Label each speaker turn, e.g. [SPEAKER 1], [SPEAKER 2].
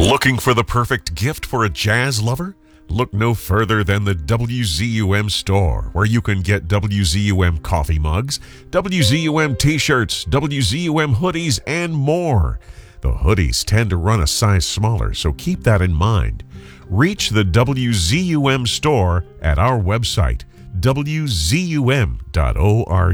[SPEAKER 1] Looking for the perfect gift for a jazz lover? Look no further than the WZUM store, where you can get WZUM coffee mugs, WZUM t-shirts, WZUM hoodies, and more. The hoodies tend to run a size smaller, so keep that in mind. Reach the WZUM store at our website, wzum.org.